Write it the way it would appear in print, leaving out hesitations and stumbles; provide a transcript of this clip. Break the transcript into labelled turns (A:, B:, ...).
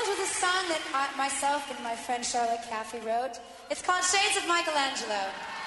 A: comes with a song that myself and my friend Charlotte Caffey wrote. It's called Shades of Michelangelo.